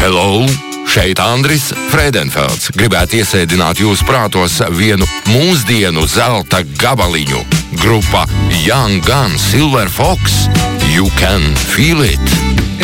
Hello! Šeit Andris Frēdenfelds. Gribētu iesēdināt jūsu prātos vienu mūsdienu zelta gabaliņu. Grupa Young Gun Silver Fox. You can feel it!